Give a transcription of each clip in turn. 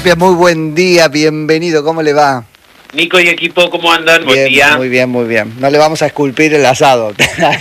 Muy buen día, bienvenido, ¿cómo le va? Nico y equipo, ¿cómo andan? Bien, buen día. Muy bien, muy bien. No le vamos a esculpir el asado.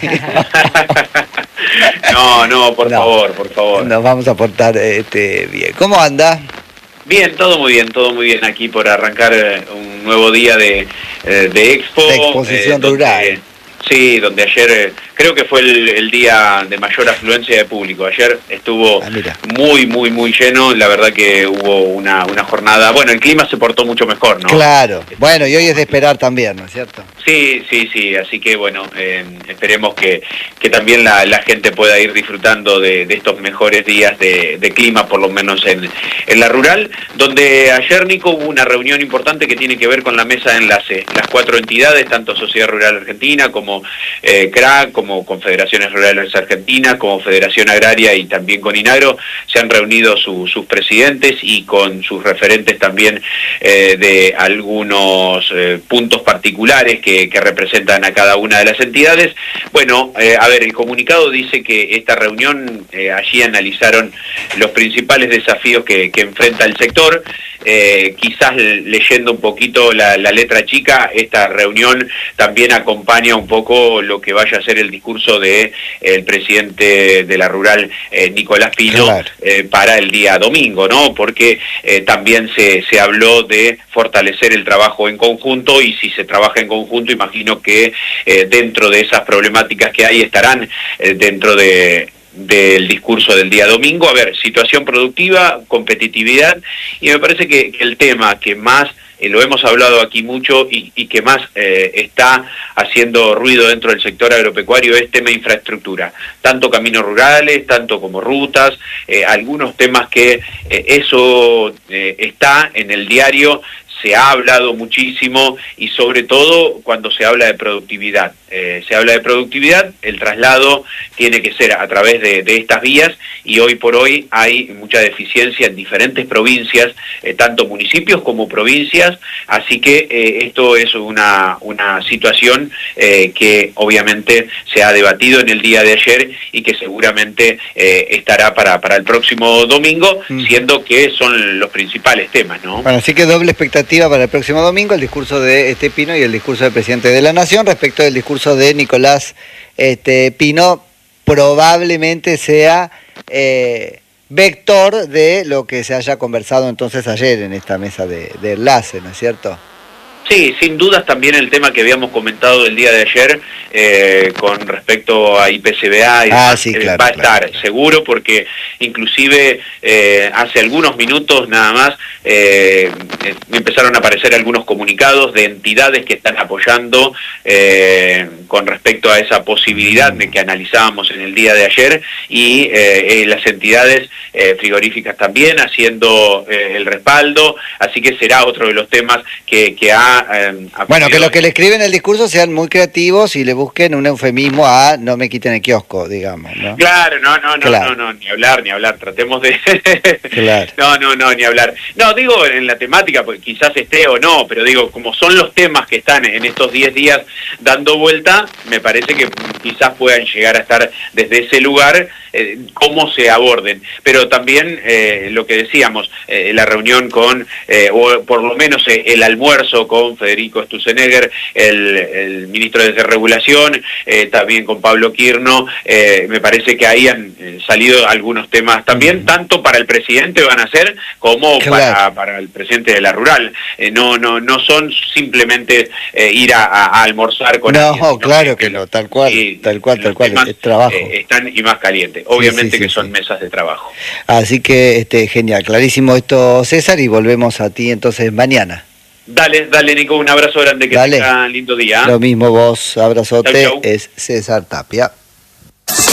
No, por favor. Nos vamos a portar bien. ¿Cómo anda? Bien, todo muy bien aquí por arrancar un nuevo día de Expo. De exposición rural. Sí, donde ayer creo que fue el día de mayor afluencia de público. Ayer estuvo muy lleno. La verdad que hubo una jornada. Bueno, el clima se portó mucho mejor, ¿no? Claro. Bueno, y hoy es de esperar también, ¿no es cierto? Sí. Así que bueno, esperemos que también la gente pueda ir disfrutando de estos mejores días de clima, por lo menos en la rural, donde ayer, Nico, hubo una reunión importante que tiene que ver con la mesa de enlace. Las 4 entidades, tanto Sociedad Rural Argentina como CRAC, como Confederaciones Rurales Argentinas, como Federación Agraria y también con INAGRO, se han reunido sus presidentes y con sus referentes también de algunos puntos particulares que representan a cada una de las entidades. Bueno, el comunicado dice que esta reunión, allí analizaron los principales desafíos que enfrenta el sector. Quizás leyendo un poquito la letra chica, esta reunión también acompaña un poco lo que vaya a ser el discurso de el presidente de la rural, Nicolás Pino, claro, para el día domingo, ¿no? Porque también se habló de fortalecer el trabajo en conjunto, y si se trabaja en conjunto, imagino que dentro de esas problemáticas que hay estarán dentro del discurso del día domingo. Situación productiva, competitividad, y me parece que el tema que más lo hemos hablado aquí mucho y que más está haciendo ruido dentro del sector agropecuario es tema infraestructura, tanto caminos rurales, tanto como rutas, algunos temas que eso está en el diario. Se ha hablado muchísimo, y sobre todo cuando se habla de productividad. El traslado tiene que ser a través de estas vías, y hoy por hoy hay mucha deficiencia en diferentes provincias, tanto municipios como provincias, así que esto es una situación que obviamente se ha debatido en el día de ayer y que seguramente estará para el próximo domingo, siendo que son los principales temas, ¿no? Bueno, así que doble expectativa para el próximo domingo, el discurso de Pino y el discurso del presidente de la Nación. Respecto del discurso de Nicolás Pino, probablemente sea vector de lo que se haya conversado entonces ayer en esta mesa de enlace, ¿no es cierto? Sí, sin dudas también el tema que habíamos comentado el día de ayer con respecto a IPCBA y demás, sí, claro, va a estar seguro, porque inclusive hace algunos minutos nada más empezaron a aparecer algunos comunicados de entidades que están apoyando con respecto a esa posibilidad de que analizábamos en el día de ayer, y las entidades frigoríficas también haciendo el respaldo, así que será otro de los temas que ha bueno, que los que le escriben el discurso sean muy creativos y le busquen un eufemismo a no me quiten el kiosco, digamos, ¿no? Claro, no, ni hablar, tratemos de... Claro. No, ni hablar. No, digo en la temática, porque quizás esté o no, pero digo, como son los temas que están en estos 10 días dando vuelta, me parece que quizás puedan llegar a estar desde ese lugar, cómo se aborden. Pero también lo que decíamos, la reunión con, o por lo menos el almuerzo con Federico Sturzenegger, el ministro de Desregulación, también con Pablo Quirno, me parece que ahí han salido algunos temas también, tanto para el presidente van a ser, como claro, para el presidente de la rural. No son simplemente ir a almorzar con alguien. No, claro que no, tal cual, es trabajo. Están y más calientes, obviamente que son mesas de trabajo. Así que genial, clarísimo esto, César, y volvemos a ti entonces mañana. Dale, Nico, un abrazo grande, que tenga un lindo día. Lo mismo vos, abrazote. Chau. Es César Tapia.